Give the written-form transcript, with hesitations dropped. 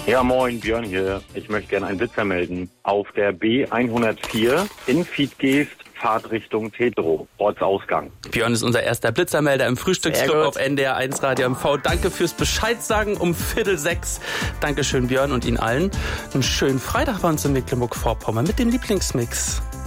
Ja, moin, Björn hier. Ich möchte gerne einen Blitzer melden. Auf der B104 in Fiedgeest, Fahrtrichtung Tetro, Ortsausgang. Björn ist unser erster Blitzermelder im Frühstücksclub auf NDR 1 Radio MV. Danke fürs Bescheidsagen um 5:45. Dankeschön, Björn, und Ihnen allen. Einen schönen Freitag bei uns in Mecklenburg-Vorpommern mit dem Lieblingsmix.